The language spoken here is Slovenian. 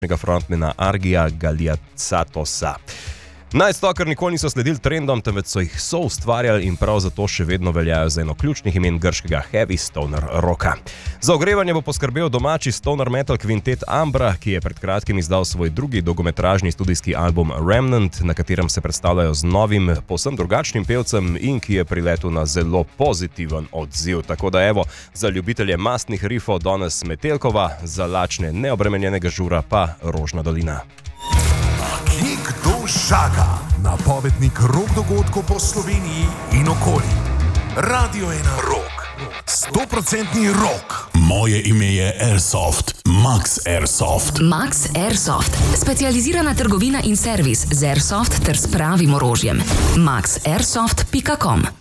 frontmana Argija Galliatsatosa. Night Stalker nikoli niso sledili trendom, temveč so jih soustvarjali in prav zato še vedno veljajo za eno ključnih imen grškega heavy stoner rocka. Za ogrevanje bo poskrbel domači stoner metal kvintet Ambra, ki je pred kratkim izdal svoj drugi dolgometražni studijski album Remnant, na katerem se predstavljajo z novim, povsem drugačnim pevcem in ki je priletel na zelo pozitiven odziv. Tako da evo, za ljubitelje mastnih riffov danes Metelkova, za lačne neobremenjenega žura pa Rožna dolina. Kje kdo žaga? Napovednik rock dogodkov po Sloveniji in okoli. Radio 1 Rock. 100% rock. Moje ime je Airsoft. Max Airsoft. Max Airsoft. Specializirana trgovina in servis z Airsoft ter s pravim orožjem. maxairsoft.com